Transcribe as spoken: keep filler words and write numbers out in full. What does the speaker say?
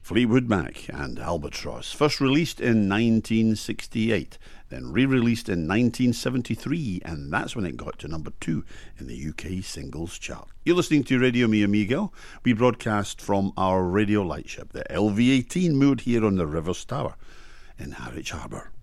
Fleetwood Mac and Albatross, first released in nineteen sixty-eight, then re-released in nineteen seventy-three, and that's when it got to number two in the U K singles chart. You're listening to Radio Mi Amigo. We broadcast from our radio lightship, the L V eighteen, moored here on the Rivers Tower in Harwich Harbour.